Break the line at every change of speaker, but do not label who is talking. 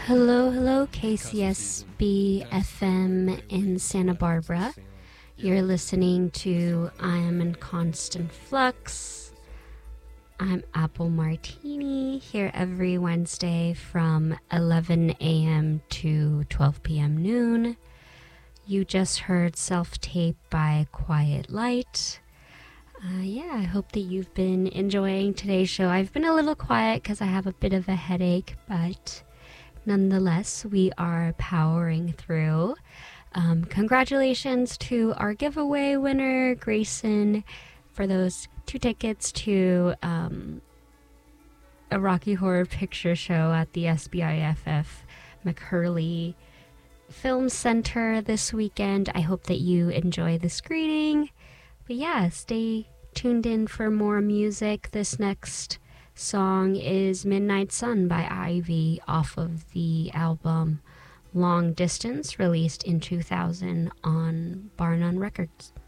Hello, hello, KCSB FM in Santa Barbara. You're listening to I Am in Constant Flux. I'm Apple Martini, here every Wednesday from 11 a.m. to 12 p.m. noon. You just heard Self-Tape by Quiet Light. I hope that you've been enjoying today's show. I've been a little quiet because I have a bit of a headache, but nonetheless, we are powering through. Congratulations to our giveaway winner, Grayson, for those 2 tickets to a Rocky Horror Picture Show at the SBIFF McHurley Film Center this weekend. I hope that you enjoy the screening. But yeah, stay tuned in for more music. This next song is Midnight Sun by Ivy off of the album Long Distance, released in 2000 on Bar None Records.